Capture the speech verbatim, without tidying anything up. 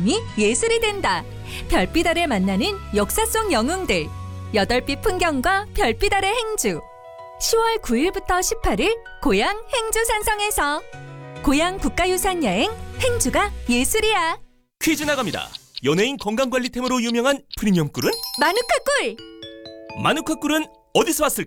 마음이 예술이 된다. 별빛 아래 만나는 역사 속 영웅들. 여덟빛 풍경과 별빛 아래 행주. 시월 구일부터 십팔일 고향 행주 산성에서. 고향 국가유산 여행 행주가 예술이야. 퀴즈 나갑니다. 연예인 건강관리템으로 유명한 프리미엄 꿀은? 마누카 꿀. 마누카 꿀은 어디서 왔을까요?